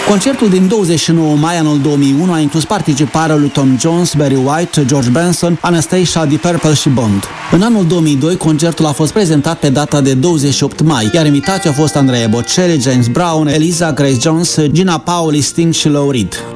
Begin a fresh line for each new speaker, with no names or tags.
Concertul din 29 mai anul 2001 a inclus participarea lui Tom Jones, Barry White, George Benson, Anastacia, Deep Purple și Bond. În anul 2002, concertul a fost prezentat pe data de 28 mai, iar invitații au fost Andrea Bocelli, James Brown, Eliza, Grace Jones, Gina Paoli, Sting și Lou Reed.